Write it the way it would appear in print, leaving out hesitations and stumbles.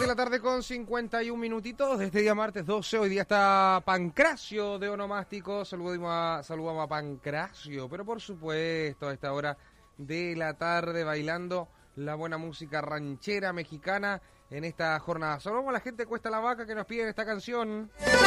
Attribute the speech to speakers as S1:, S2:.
S1: de la tarde con 51 minutitos, de este día martes 12, hoy día está Pancracio de Onomástico, saludamos a Pancracio, pero por supuesto a esta hora de la tarde bailando la buena música ranchera mexicana en esta jornada. Saludamos a la gente de Cuesta la Vaca que nos piden esta canción.